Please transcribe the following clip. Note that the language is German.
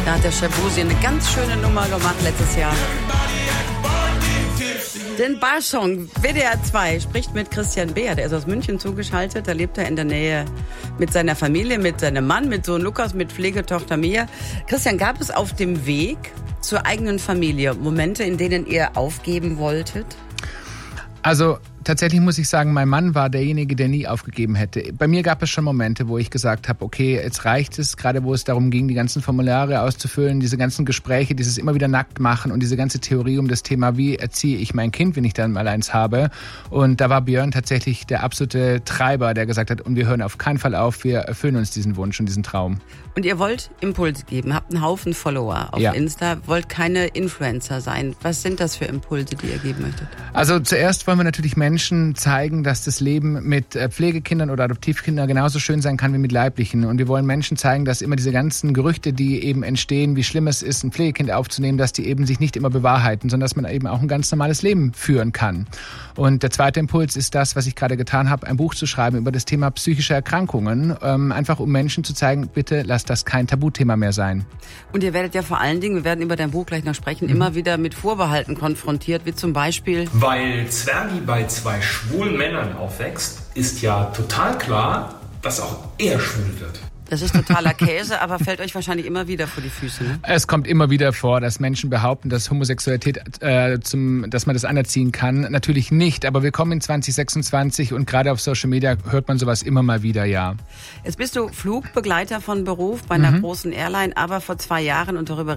Da hat der Shabuzi eine ganz schöne Nummer gemacht letztes Jahr. Den Barsong, WDR 2, spricht mit Christian Beer, der ist aus München zugeschaltet. Da lebt er in der Nähe mit seiner Familie, mit seinem Mann, mit Sohn Lukas, mit Pflegetochter Mia. Christian, gab es auf dem Weg zur eigenen Familie Momente, in denen ihr aufgeben wolltet? Also tatsächlich muss ich sagen, mein Mann war derjenige, der nie aufgegeben hätte. Bei mir gab es schon Momente, wo ich gesagt habe, okay, jetzt reicht es, gerade wo es darum ging, die ganzen Formulare auszufüllen, diese ganzen Gespräche, dieses immer wieder nackt machen und diese ganze Theorie um das Thema, wie erziehe ich mein Kind, wenn ich dann mal eins habe. Und da war Björn tatsächlich der absolute Treiber, der gesagt hat, und wir hören auf keinen Fall auf, wir erfüllen uns diesen Wunsch und diesen Traum. Und ihr wollt Impulse geben, habt einen Haufen Follower auf Insta, wollt keine Influencer sein. Was sind das für Impulse, die ihr geben möchtet? Also zuerst wollen wir natürlich Menschen zeigen, dass das Leben mit Pflegekindern oder Adoptivkindern genauso schön sein kann wie mit Leiblichen. Und wir wollen Menschen zeigen, dass immer diese ganzen Gerüchte, die eben entstehen, wie schlimm es ist, ein Pflegekind aufzunehmen, dass die eben sich nicht immer bewahrheiten, sondern dass man eben auch ein ganz normales Leben führen kann. Und der zweite Impuls ist das, was ich gerade getan habe, ein Buch zu schreiben über das Thema psychische Erkrankungen, einfach um Menschen zu zeigen, bitte lasst das kein Tabuthema mehr sein. Und ihr werdet ja vor allen Dingen, wir werden über dein Buch gleich noch sprechen, immer wieder mit Vorbehalten konfrontiert, wie zum Beispiel... Weil Zwergi bei zwei schwulen Männern aufwächst, ist ja total klar, dass auch er schwul wird. Das ist totaler Käse, aber fällt euch wahrscheinlich immer wieder vor die Füße, ne? Es kommt immer wieder vor, dass Menschen behaupten, dass Homosexualität, dass man das anerziehen kann. Natürlich nicht, aber wir kommen in 2026 und gerade auf Social Media hört man sowas immer mal wieder, ja. Jetzt bist du Flugbegleiter von Beruf bei einer großen Airline, aber vor 2 Jahren, und darüber